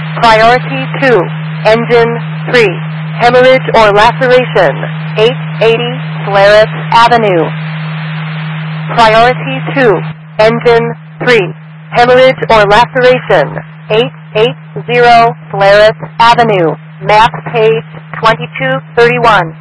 Priority 2, engine 3, hemorrhage or laceration, 880 Flaret Avenue. Priority 2, engine 3, hemorrhage or laceration, 880 Flaret Avenue. Map page 2231.